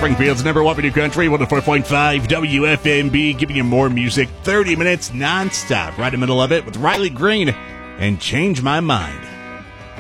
Springfield's number one video country, 104.5 WFMB, giving you more music, 30 minutes nonstop, right in the middle of it with Riley Green and Change My Mind.